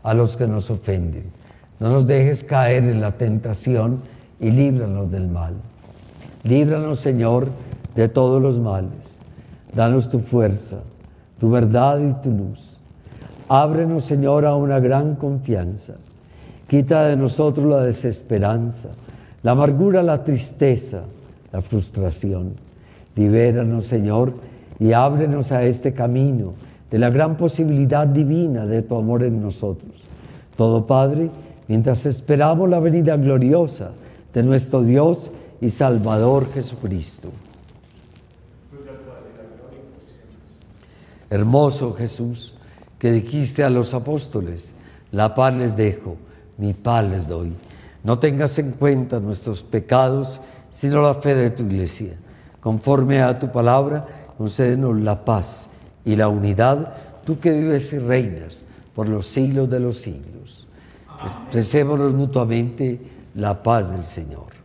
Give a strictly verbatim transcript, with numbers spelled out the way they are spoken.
a los que nos ofenden. No nos dejes caer en la tentación y líbranos del mal. Líbranos, Señor, de todos los males. Danos tu fuerza, tu verdad y tu luz. Ábrenos, Señor, a una gran confianza. Quita de nosotros la desesperanza, la amargura, la tristeza, la frustración. Libéranos, Señor, y ábrenos a este camino de la gran posibilidad divina de tu amor en nosotros. Todo, Padre, mientras esperamos la venida gloriosa de nuestro Dios y Salvador Jesucristo. Hermoso Jesús, que dijiste a los apóstoles: la paz les dejo, mi paz les doy. No tengas en cuenta nuestros pecados, sino la fe de tu Iglesia. Conforme a tu palabra, concédenos la paz y la unidad, tú que vives y reinas por los siglos de los siglos. Expresémonos mutuamente la paz del Señor.